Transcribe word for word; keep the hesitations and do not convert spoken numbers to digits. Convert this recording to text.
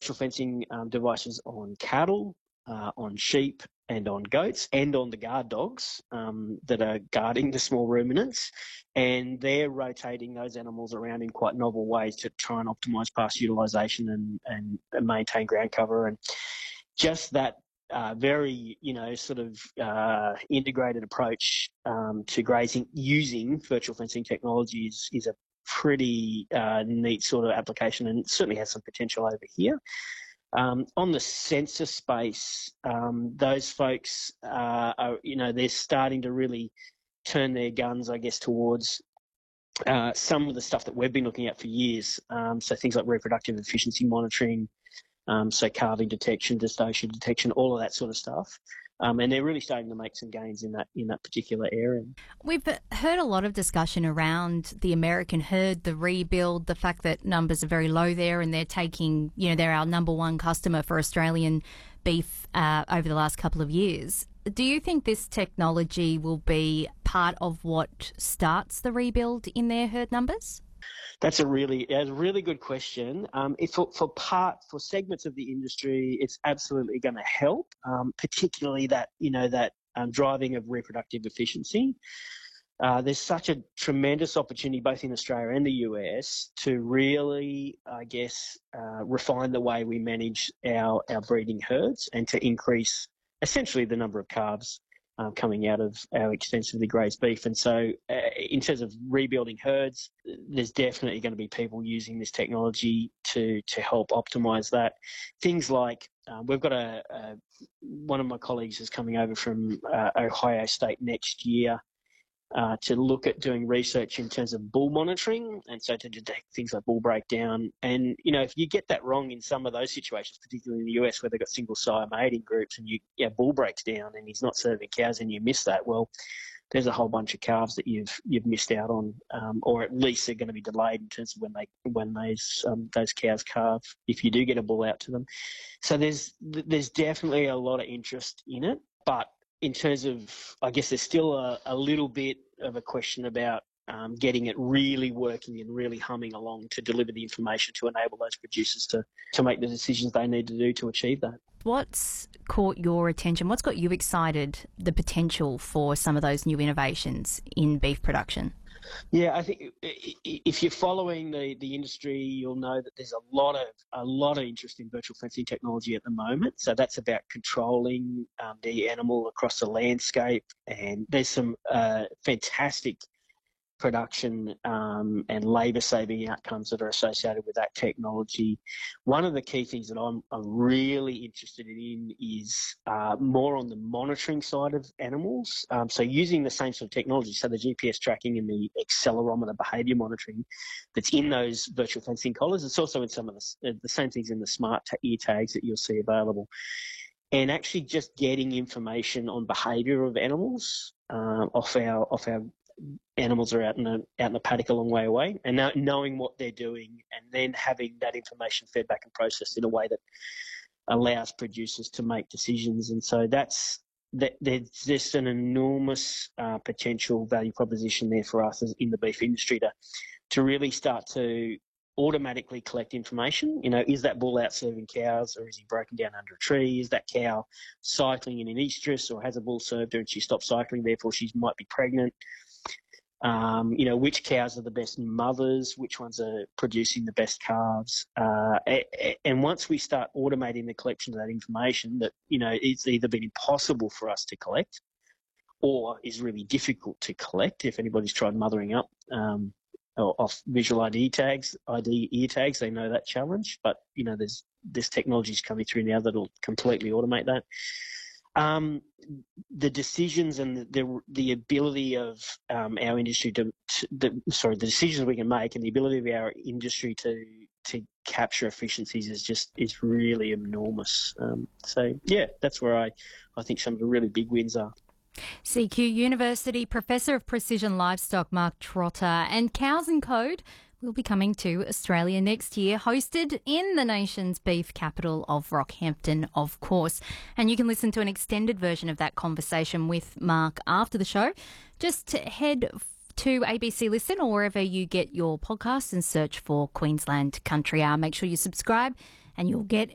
virtual fencing um, devices on cattle, uh, on sheep, and on goats, and on the guard dogs um, that are guarding the small ruminants. And they're rotating those animals around in quite novel ways to try and optimise pasture utilisation and, and, and maintain ground cover. And just that uh, very, you know, sort of uh, integrated approach um, to grazing using virtual fencing technology is, is a pretty uh, neat sort of application, and it certainly has some potential over here. Um, on the sensor space, um, those folks uh, are, you know, they're starting to really turn their guns, I guess, towards uh, some of the stuff that we've been looking at for years. Um, so things like reproductive efficiency monitoring, um, so calving detection, gestation detection, all of that sort of stuff. Um, and they're really starting to make some gains in that in that particular area. We've heard a lot of discussion around the American herd, the rebuild, the fact that numbers are very low there, and they're taking, you know, they're our number one customer for Australian beef uh, over the last couple of years. Do you think this technology will be part of what starts the rebuild in their herd numbers? That's a really, a really good question. Um, if for, for part, for segments of the industry, it's absolutely going to help, um, particularly that, you know, that um, driving of reproductive efficiency. Uh, there's such a tremendous opportunity both in Australia and the U S to really, I guess, uh, refine the way we manage our, our breeding herds and to increase essentially the number of calves Um, coming out of our extensively grazed beef. And so uh, in terms of rebuilding herds, there's definitely going to be people using this technology to to help optimise that. Things like um, we've got a, a one of my colleagues is coming over from uh, Ohio State next year uh, to look at doing research in terms of bull monitoring, and so to detect things like bull breakdown. And, you know, if you get that wrong in some of those situations, particularly in the U S where they've got single sire mating groups and you, yeah, bull breaks down and he's not serving cows and you miss that, well, there's a whole bunch of calves that you've you've missed out on, um, or at least they're going to be delayed in terms of when they when those um, those cows calve if you do get a bull out to them. So there's there's definitely a lot of interest in it, but in terms of, I guess there's still a, a little bit of a question about um, getting it really working and really humming along to deliver the information to enable those producers to, to make the decisions they need to do to achieve that. What's caught your attention? What's got you excited, the potential for some of those new innovations in beef production? Yeah, I think if you're following the, the industry, you'll know that there's a lot of a lot of interest in virtual fencing technology at the moment. So that's about controlling um, the animal across the landscape, and there's some uh, fantastic production um, and labour-saving outcomes that are associated with that technology. One of the key things that I'm, I'm really interested in is uh, more on the monitoring side of animals. Um, so using the same sort of technology, so the G P S tracking and the accelerometer behaviour monitoring that's in those virtual fencing collars. It's also in some of the, the same things in the smart ear tags that you'll see available. And actually just getting information on behaviour of animals uh, off our off our animals are out in the out in the paddock a long way away, and now knowing what they're doing, and then having that information fed back and processed in a way that allows producers to make decisions. And so that's that. There's just an enormous uh, potential value proposition there for us as in the beef industry to to really start to automatically collect information. You know, is that bull out serving cows, or is he broken down under a tree? Is that cow cycling in an estrus, or has a bull served her and she stopped cycling, therefore she might be pregnant? Um, you know, which cows are the best mothers, which ones are producing the best calves. Uh, and once we start automating the collection of that information that, you know, it's either been impossible for us to collect or is really difficult to collect if anybody's tried mothering up um, off visual I D tags, I D ear tags, they know that challenge. But, you know, there's there's technologies coming through now that'll completely automate that. Um, the decisions and the the, the ability of um, our industry to, to the, sorry, the decisions we can make and the ability of our industry to to capture efficiencies is just is really enormous. Um, so yeah, that's where I I think some of the really big wins are. C Q University Professor of Precision Livestock Mark Trotter, and Cows and Code will be coming to Australia next year, hosted in the nation's beef capital of Rockhampton, of course. And you can listen to an extended version of that conversation with Mark after the show. Just head to A B C Listen or wherever you get your podcasts and search for Queensland Country Hour. Make sure you subscribe and you'll get